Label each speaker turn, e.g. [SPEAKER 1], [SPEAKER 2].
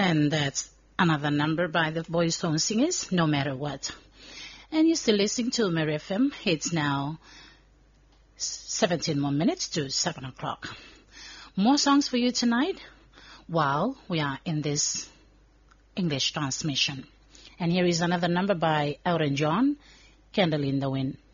[SPEAKER 1] And that's another number by the Boys Tone Singers, No Matter What. And you're still listening to Mary FM. It's now 17 more minutes to 7 o'clock. More songs for you tonight while we are in this English transmission. And here is another number by Elton John, Candle in the Wind.